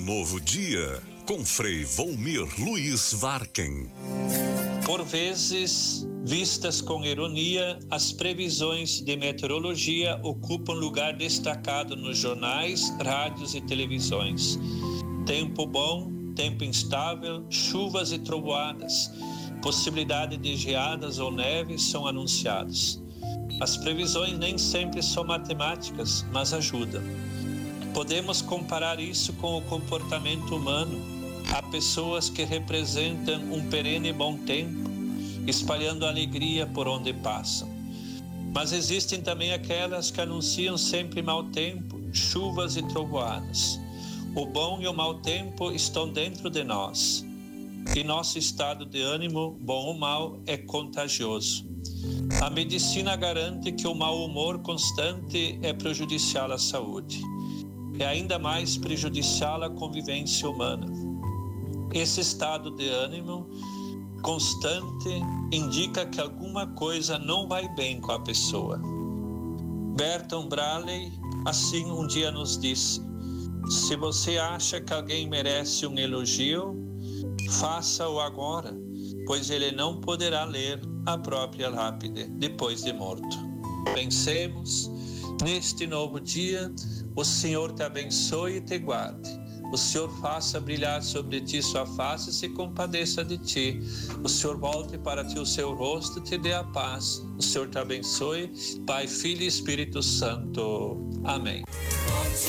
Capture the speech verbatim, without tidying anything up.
novo dia, com Frei Volmir Luiz Varken. Por vezes, vistas com ironia, as previsões de meteorologia ocupam lugar destacado nos jornais, rádios e televisões. Tempo bom, tempo instável, chuvas e trovoadas, possibilidade de geadas ou neves são anunciados. As previsões nem sempre são matemáticas, mas ajudam. Podemos comparar isso com o comportamento humano. Há pessoas que representam um perene bom tempo, espalhando alegria por onde passam. Mas existem também aquelas que anunciam sempre mau tempo, chuvas e trovoadas. O bom e o mau tempo estão dentro de nós. E nosso estado de ânimo, bom ou mau, é contagioso. A medicina garante que o mau humor constante é prejudicial à saúde. É ainda mais prejudicial à convivência humana. Esse estado de ânimo constante indica que alguma coisa não vai bem com a pessoa. Bertrand Bradley, assim um dia nos disse: se você acha que alguém merece um elogio, faça-o agora, pois ele não poderá ler a própria lápide depois de morto. Pensemos, neste novo dia, o Senhor te abençoe e te guarde. O Senhor faça brilhar sobre ti sua face e se compadeça de ti. O Senhor volte para ti o seu rosto e te dê a paz. O Senhor te abençoe, Pai, Filho e Espírito Santo. Amém.